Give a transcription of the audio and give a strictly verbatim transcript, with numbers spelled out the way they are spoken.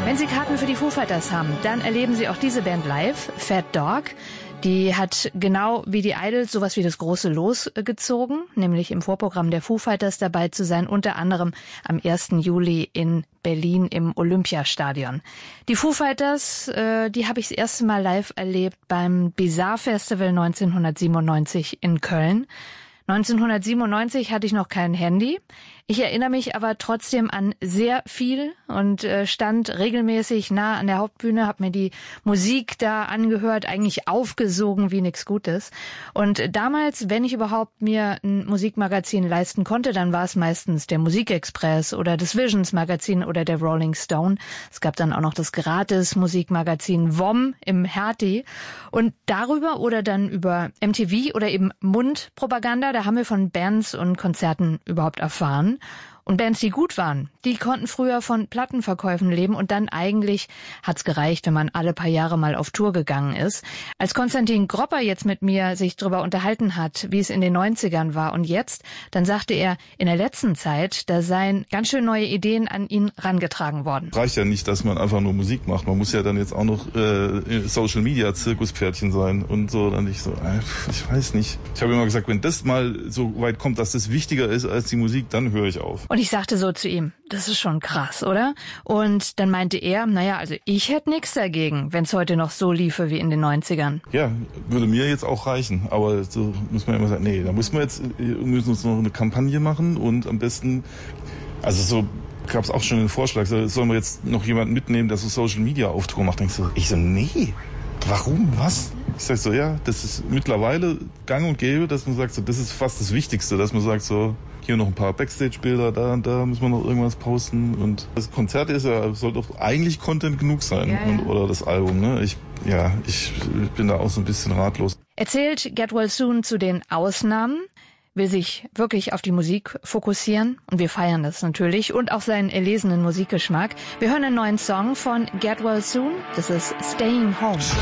Wenn Sie Karten für die Foo Fighters haben, dann erleben Sie auch diese Band live, Fat Dog. Die hat genau wie die Idols sowas wie das große Los gezogen, nämlich im Vorprogramm der Foo Fighters dabei zu sein, unter anderem am ersten Juli in Berlin im Olympiastadion. Die Foo Fighters, äh, die habe ich das erste Mal live erlebt beim Bizarre Festival neunzehnhundertsiebenundneunzig in Köln. neunzehnhundertsiebenundneunzig hatte ich noch kein Handy. Ich erinnere mich aber trotzdem an sehr viel und äh, stand regelmäßig nah an der Hauptbühne, habe mir die Musik da angehört, eigentlich aufgesogen wie nichts Gutes. Und damals, wenn ich überhaupt mir ein Musikmagazin leisten konnte, dann war es meistens der Musikexpress oder das Visions Magazin oder der Rolling Stone. Es gab dann auch noch das gratis Musikmagazin W O M im Hertie. Und darüber oder dann über M T V oder eben Mundpropaganda, da haben wir von Bands und Konzerten überhaupt erfahren. Und Bands, die gut waren, die konnten früher von Plattenverkäufen leben und dann eigentlich hat's gereicht, wenn man alle paar Jahre mal auf Tour gegangen ist. Als Konstantin Gropper jetzt mit mir sich drüber unterhalten hat, wie es in den neunzigern war und jetzt, dann sagte er, in der letzten Zeit, da seien ganz schön neue Ideen an ihn rangetragen worden. Reicht ja nicht, dass man einfach nur Musik macht. Man muss ja dann jetzt auch noch äh, Social Media Zirkuspferdchen sein und so. Dann ich so, äh, ich weiß nicht. Ich habe immer gesagt, wenn das mal so weit kommt, dass das wichtiger ist als die Musik, dann höre ich auf. Und ich sagte so zu ihm, das ist schon krass, oder? Und dann meinte er, naja, also ich hätte nichts dagegen, wenn es heute noch so liefe wie in den neunzigern. Ja, würde mir jetzt auch reichen. Aber so muss man immer sagen, nee, da müssen wir jetzt müssen uns noch eine Kampagne machen und am besten, also so gab es auch schon einen Vorschlag, sollen wir jetzt noch jemanden mitnehmen, der so Social Media auf Tour macht? Denkst du, ich so, nee, warum, was? Ich sag so, ja, das ist mittlerweile gang und gäbe, dass man sagt, so, das ist fast das Wichtigste, dass man sagt so, hier noch ein paar Backstage-Bilder, da und da müssen wir noch irgendwas posten. Und das Konzert ist ja, soll doch eigentlich Content genug sein, ja, ja. Und, oder das Album, ne? Ich, ja, ich bin da auch so ein bisschen ratlos. Erzählt Get Well Soon zu den Ausnahmen, will sich wirklich auf die Musik fokussieren und wir feiern das natürlich und auch seinen erlesenen Musikgeschmack. Wir hören einen neuen Song von Get Well Soon, das ist Staying Home.